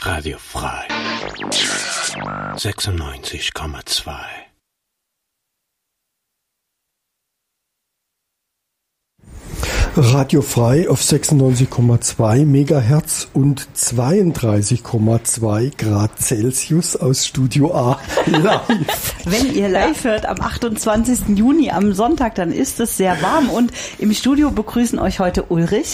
Radio Frei 96,2. Radio Frei auf 96,2 Megahertz und 32,2 Grad Celsius aus Studio A live. Wenn ihr live hört am 28. Juni am Sonntag, dann ist es sehr warm und im Studio begrüßen euch heute Ulrich,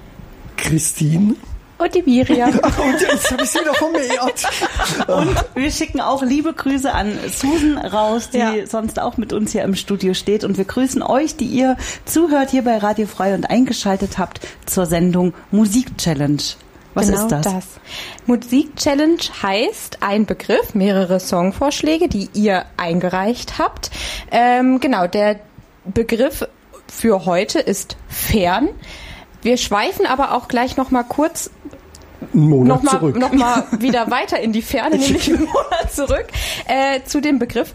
Christine und die Miriam. Und jetzt habe ich sie noch vermehrt. Und wir schicken auch liebe Grüße an Susan raus, die sonst auch mit uns hier im Studio steht. Und wir grüßen euch, die ihr zuhört hier bei Radio Frei und eingeschaltet habt zur Sendung Musik Challenge. Was genau ist das? Musik Challenge heißt ein Begriff, mehrere Songvorschläge, die ihr eingereicht habt. Genau, der Begriff für heute ist fern. Wir schweifen aber auch gleich noch mal kurz noch mal wieder weiter in die Ferne, nämlich einen Monat zurück zu dem Begriff.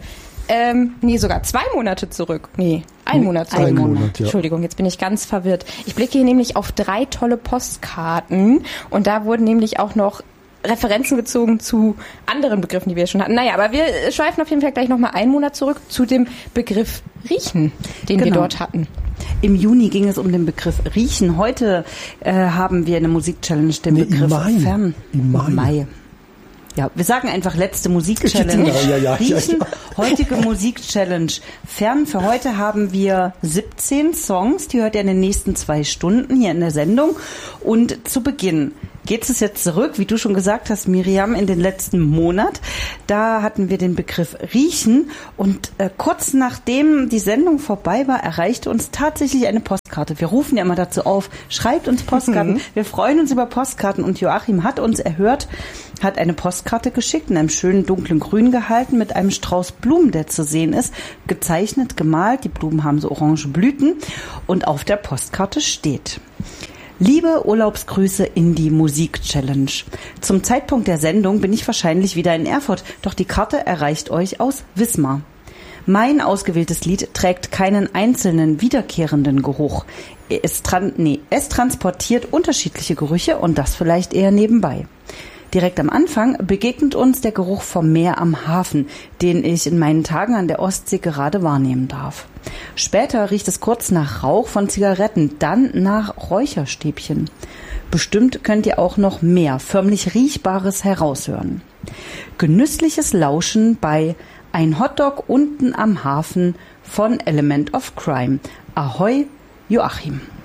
Sogar 2 Monate zurück. Ein Monat zurück. Ein Monat, ja. Entschuldigung, jetzt bin ich ganz verwirrt. Ich blicke hier nämlich auf 3 tolle Postkarten und da wurden nämlich auch noch Referenzen gezogen zu anderen Begriffen, die wir schon hatten. Naja, aber wir schweifen auf jeden Fall gleich nochmal 1 Monat zurück zu dem Begriff Riechen, den wir dort hatten. Im Juni ging es um den Begriff Riechen. Heute haben wir in der Musik-Challenge den Begriff Fern. Im Mai. Ja, wir sagen einfach letzte Musik-Challenge. Riechen, heutige Musik-Challenge. Fern, für heute haben wir 17 Songs, die hört ihr in den nächsten 2 Stunden hier in der Sendung. Und zu Beginn geht es jetzt zurück, wie du schon gesagt hast, Miriam, in den letzten Monat. Da hatten wir den Begriff Riechen und kurz nachdem die Sendung vorbei war, erreichte uns tatsächlich eine Postkarte. Wir rufen ja immer dazu auf, schreibt uns Postkarten. Wir freuen uns über Postkarten und Joachim hat uns erhört, hat eine Postkarte geschickt, in einem schönen dunklen Grün gehalten, mit einem Strauß Blumen, der zu sehen ist, gezeichnet, gemalt. Die Blumen haben so orange Blüten und auf der Postkarte steht: Liebe Urlaubsgrüße in die Musik-Challenge. Zum Zeitpunkt der Sendung bin ich wahrscheinlich wieder in Erfurt, doch die Karte erreicht euch aus Wismar. Mein ausgewähltes Lied trägt keinen einzelnen wiederkehrenden Geruch. Es transportiert unterschiedliche Gerüche und das vielleicht eher nebenbei. Direkt am Anfang begegnet uns der Geruch vom Meer am Hafen, den ich in meinen Tagen an der Ostsee gerade wahrnehmen darf. Später riecht es kurz nach Rauch von Zigaretten, dann nach Räucherstäbchen. Bestimmt könnt ihr auch noch mehr förmlich Riechbares heraushören. Genüssliches Lauschen bei Ein Hotdog unten am Hafen von Element of Crime. Ahoi, Joachim.